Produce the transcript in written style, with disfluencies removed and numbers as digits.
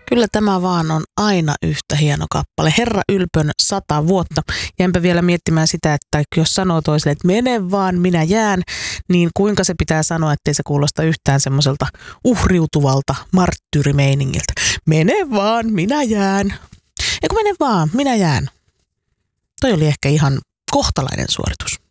Kyllä tämä vaan on aina yhtä hieno kappale. Herra Ylpön 100 vuotta. Jäinpä vielä miettimään sitä, että jos sanoo toiselle, että mene vaan, minä jään, niin kuinka se pitää sanoa, ettei se kuulosta yhtään semmoiselta uhriutuvalta marttyyrimeiningiltä. Mene vaan, minä jään. Eiku mene vaan, minä jään. Toi oli ehkä ihan kohtalainen suoritus.